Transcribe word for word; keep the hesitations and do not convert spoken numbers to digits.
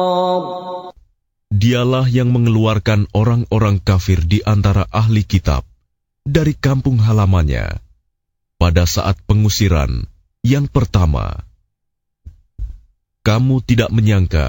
Dialah yang mengeluarkan orang-orang kafir di antara ahli kitab dari kampung halamannya pada saat pengusiran yang pertama. Kamu tidak menyangka